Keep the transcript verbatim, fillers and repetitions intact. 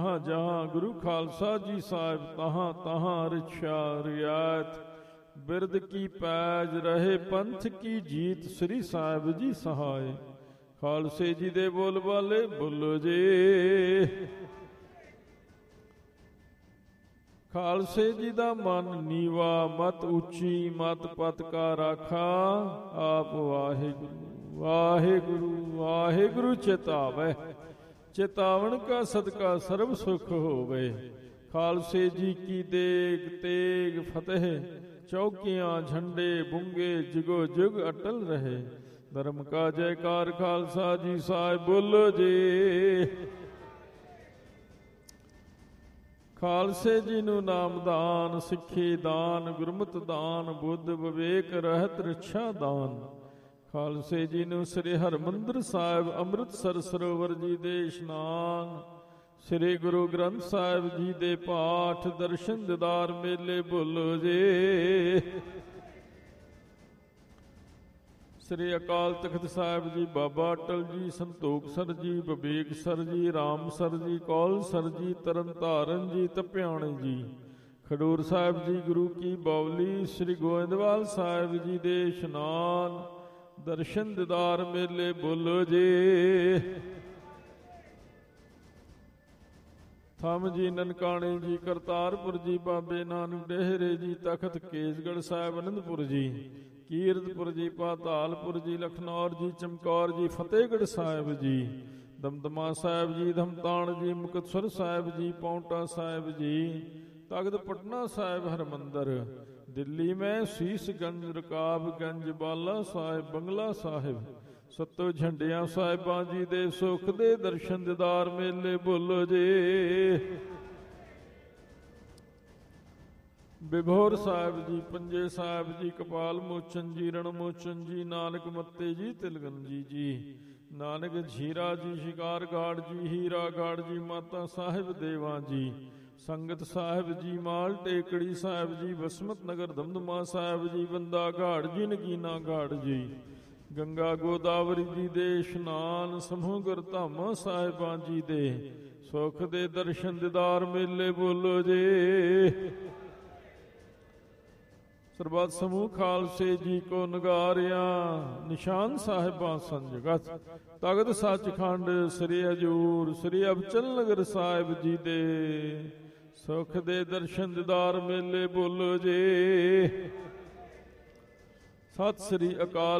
ਜਹਾਂ ਜਹਾਂ ਗੁਰੂ ਖਾਲਸਾ ਜੀ ਸਾਹਿਬ ਤਹਾਂ ਤਹਾਂ ਰਛਾ ਰਿਆਤ ਬਿਰਦ ਕੀ ਪੈਜ ਰਹੇ ਪੰਥ ਕੀ ਜੀਤ ਸ੍ਰੀ ਸਾਹਿਬ ਜੀ ਸਹਾਏ। ਖਾਲਸੇ ਜੀ ਦੇ ਬੋਲ ਬਾਲੇ ਬੋਲੋ ਜੀ। ਖਾਲਸੇ ਜੀ ਦਾ ਮਨ ਨੀਵਾ ਮਤ ਉੱਚੀ ਮਤ ਪਤ ਕਾ ਰਾਖਾ ਆਪ ਵਾਹਿਗੁਰੂ ਵਾਹਿਗੁਰੂ ਵਾਹਿਗੁਰੂ ਚੇਤਾਵੈ। ਚੇਤਾਵਨ ਕਾ ਸਦਕਾ ਸਰਬ ਸੁਖ ਹੋਵੇ। ਖਾਲਸੇ ਜੀ ਕੀ ਦੇਗ ਤੇਗ ਫਤਿਹ ਚੌਕੀਆਂ ਝੰਡੇ ਬੁੰਗੇ ਜੁਗੋ ਜੁਗ ਅਟਲ ਰਹੇ। ਧਰਮ ਕਾ ਜੈਕਾਰ ਖਾਲਸਾ ਜੀ ਸਾਹਿਬ ਬੋਲੋ ਜੀ। ਖਾਲਸੇ ਜੀ ਨੂੰ ਨਾਮਦਾਨ ਸਿੱਖੀ ਦਾਨ ਗੁਰਮਤਿ ਦਾਨ ਬੁੱਧ ਵਿਵੇਕ ਰਹਿਤ ਰਛਾ ਦਾਨ। ਖਾਲਸੇ ਜੀ ਨੂੰ ਸ੍ਰੀ ਹਰਿਮੰਦਰ ਸਾਹਿਬ ਅੰਮ੍ਰਿਤਸਰ ਸਰੋਵਰ ਜੀ ਦੇ ਇਸ਼ਨਾਨ ਸ੍ਰੀ ਗੁਰੂ ਗ੍ਰੰਥ ਸਾਹਿਬ ਜੀ ਦੇ ਪਾਠ ਦਰਸ਼ਨ ਦੀਦਾਰ ਮੇਲੇ ਬੋਲੋ ਜੀ। ਸ੍ਰੀ ਅਕਾਲ ਤਖਤ ਸਾਹਿਬ ਜੀ ਬਾਬਾ ਅਟਲ ਜੀ ਸੰਤੋਖ ਸਰ ਜੀ ਬਬੀਕ ਸਰ ਜੀ ਰਾਮ ਸਰ ਜੀ ਕੌਲ ਸਰ ਜੀ ਤਰਨ ਤਾਰਨ ਜੀ ਤਪਿਆਣੇ ਜੀ ਖਡੂਰ ਸਾਹਿਬ ਜੀ ਗੁਰੂ ਕੀ ਬਾਵਲੀ ਸ੍ਰੀ ਗੋਇੰਦਵਾਲ ਸਾਹਿਬ ਜੀ ਦੇ ਇਸ਼ਨਾਨ ਦਰਸ਼ਨ ਦੀਦਾਰ ਮੇਲੇ ਬੋਲੋ ਜੀ। ਥੰਮ ਜੀ ਨਨਕਾਣੇ ਜੀ ਕਰਤਾਰਪੁਰ ਜੀ ਬਾਬੇ ਨਾਨਕ ਡੇਹਰੇ ਜੀ ਤਖਤ ਕੇਸਗੜ੍ਹ ਸਾਹਿਬ ਅਨੰਦਪੁਰ ਜੀ ਕੀਰਤਪੁਰ ਜੀ ਪਾਤਾਲਪੁਰ ਜੀ ਲਖਨੌਰ ਜੀ ਚਮਕੌਰ ਜੀ ਫਤਿਹਗੜ੍ਹ ਸਾਹਿਬ ਜੀ ਦਮਦਮਾ ਸਾਹਿਬ ਜੀ ਧਮਤਾਣ ਜੀ ਮੁਕਤਸਰ ਸਾਹਿਬ ਜੀ ਪੌਂਟਾ ਸਾਹਿਬ ਜੀ ਤਖਤ ਪਟਨਾ ਸਾਹਿਬ ਹਰਮੰਦਰ ਦਿੱਲੀ ਮੈਂ ਸੀਸਗੰਜ ਰਕਾਬਗੰਜ ਬਾਲਾ ਸਾਹਿਬ ਬੰਗਲਾ ਸਾਹਿਬ ਸੱਤੋ ਝੰਡਿਆਂ ਸਾਹਿਬਾਂ ਜੀ ਦੇ ਸੁਖ ਦੇ ਦਰਸ਼ਨ ਦੀਦਾਰ ਮੇਲੇ ਬੋਲੋ ਜੀ। ਬਿਭੋਰ ਸਾਹਿਬ ਜੀ ਪੰਜੇ ਸਾਹਿਬ ਜੀ ਕਪਾਲ ਮੋਚਨ ਜੀ ਰਣ ਮੋਚਨ ਜੀ ਨਾਨਕ ਮੱਤੇ ਜੀ ਤਿਲਗੰਜੀ ਜੀ ਨਾਨਕ ਝੀਰਾ ਜੀ ਸ਼ਿਕਾਰਗਾੜ ਜੀ ਹੀਰਾਗਾੜ ਜੀ ਮਾਤਾ ਸਾਹਿਬ ਦੇਵਾਂ ਜੀ ਸੰਗਤ ਸਾਹਿਬ ਜੀ ਮਾਲ ਟੇਕੜੀ ਸਾਹਿਬ ਜੀ ਬਸਮਤ ਨਗਰ ਦਮਦਮਾ ਸਾਹਿਬ ਜੀ ਬੰਦਾ ਘਾੜ ਜੀ ਨਗੀਨਾ ਘਾੜ ਜੀ ਗੰਗਾ ਗੋਦਾਵਰੀ ਜੀ ਦੇ ਇਸ਼ਨਾਨ ਸਮੂਹ ਗੁਰਧਾਮਾਂ ਸਾਹਿਬਾਂ ਜੀ ਦੇ ਸੁਖ ਦੇ ਦਰਸ਼ਨ ਦੀਦਾਰ ਮੇਲੇ ਬੋਲੋ ਜੀ। ਸਰਬੱਤ ਸਮੂਹ ਖਾਲਸੇ ਜੀ ਕੋ ਨਗਾਰਿਆਂ ਨਿਸ਼ਾਨ ਸਾਹਿਬਾਂ ਸੰਜਗਤ ਤਖਤ ਸੱਚਖੰਡ ਸ੍ਰੀ ਹਜੂਰ ਸ੍ਰੀ ਅਬਚਲ ਨਗਰ ਸਾਹਿਬ ਜੀ ਦੇ ਸੁਖ ਦੇ ਦਰਸ਼ਨ ਦੀਦਾਰ ਮੇਲੇ ਬੋਲੋ ਜੀ। ਸਤਿ ਸ੍ਰੀ ਅਕਾਲ